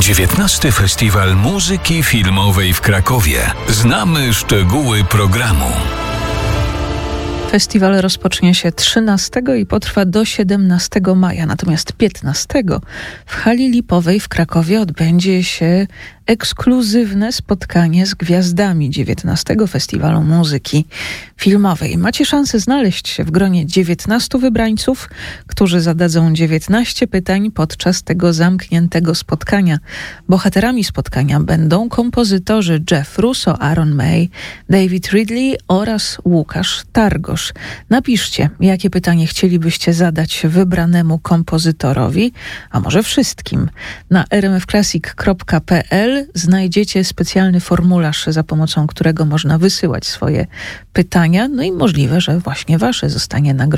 XIX Festiwal Muzyki Filmowej w Krakowie. Znamy szczegóły programu. Festiwal rozpocznie się 13 i potrwa do 17 maja, natomiast 15 w hali Lipowej w Krakowie odbędzie się ekskluzywne spotkanie z gwiazdami 19 Festiwalu Muzyki Filmowej. Macie szansę znaleźć się w gronie 19 wybrańców, którzy zadadzą 19 pytań podczas tego zamkniętego spotkania. Bohaterami spotkania będą kompozytorzy Jeff Russo, Aaron May, David Ridley oraz Łukasz Targosz. Napiszcie, jakie pytanie chcielibyście zadać wybranemu kompozytorowi, a może wszystkim. Na rmfclassic.pl znajdziecie specjalny formularz, za pomocą którego można wysyłać swoje pytania, no i możliwe, że właśnie wasze zostanie nagrodzone